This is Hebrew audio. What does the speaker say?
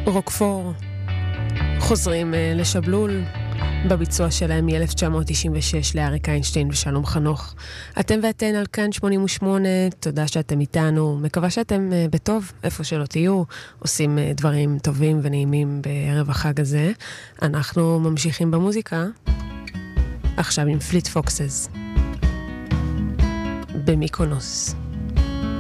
רוקפור חוזרים לשבלול בביצוע שלהם מ-1996 לאריק איינשטיין ושלום חנוך. אתם ואתן על כאן 88, תודה שאתם איתנו, מקווה שאתם בטוב איפה שלא תהיו, עושים דברים טובים ונעימים בערב החג הזה. אנחנו ממשיכים במוזיקה עכשיו עם פליט פוקסס במיקונוס.